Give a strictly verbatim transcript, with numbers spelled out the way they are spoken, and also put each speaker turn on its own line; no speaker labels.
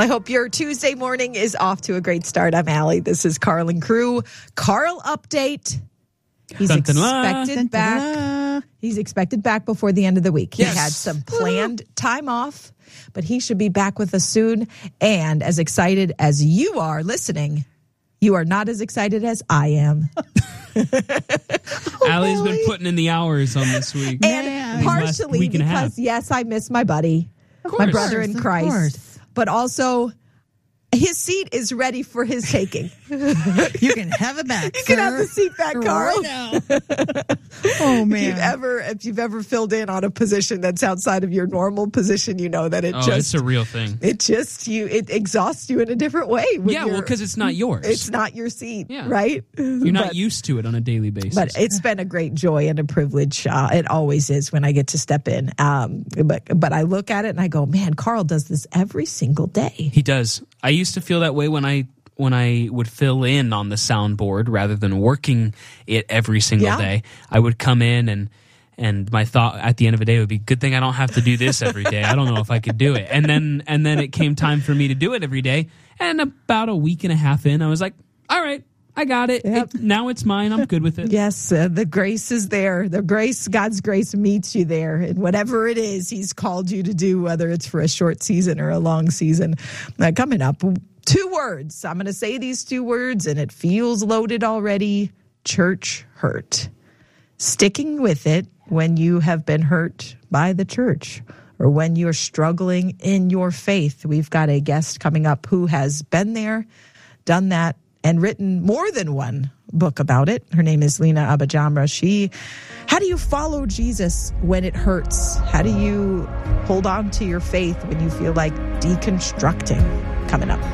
I hope your Tuesday morning is off to a great start. I'm Allie. This is Carl and Crew. Carl update. He's
Dun, dun,
expected
dun, dun,
back.
dun.
He's expected back before the end of the week. He
Yes.
had some planned time off, but he should be back with us soon. And as excited as you are listening, you are not as excited as I am.
Allie's been putting in the hours on this week.
And
These last
partially
week and a half.
because, yes, I miss my buddy,
Of
my
course.
brother in
Of
Christ.
course.
But also, his seat is ready for his taking.
You can have it back.
You can have the
sir.
seat back, Carl.
Right now. Oh,
If
man.
you've ever, if you've ever filled in on a position that's outside of your normal position, you know that it
Oh,
just
it's a real thing.
it just you it exhausts you in a different way. when
Yeah, well,
you're-
because it's not yours.
it's not your seat,
Yeah.
right?
You're not
But-
used to it on a daily basis.
But it's been a great joy and a privilege. Uh, it always is when I get to step in. Um, but but I look at it and I go, man, Carl does this every single day.
He does. I used to feel that way when I when I would fill in on the soundboard rather than working it every single
Yeah.
day. I would come in and and my thought at the end of the day would be, good thing I don't have to do this every day. I don't know if I could do it. And then and then it came time for me to do it every day. And about a week and a half in, I was like, all right, I got it.
Yep.
it now it's mine. I'm good with it.
Yes, uh, the grace is there. The grace, God's grace meets you there. And whatever it is He's called you to do, whether it's for a short season or a long season. Uh, coming up, two words. I'm going to say these two words, and it feels loaded already. Church hurt. Sticking with it when you have been hurt by the church or when you're struggling in your faith. We've got a guest coming up who has been there, done that, and written more than one book about it. Her name is Lena Abajamra. She, how do you follow Jesus when it hurts? How do you hold on to your faith when you feel like deconstructing? Coming up.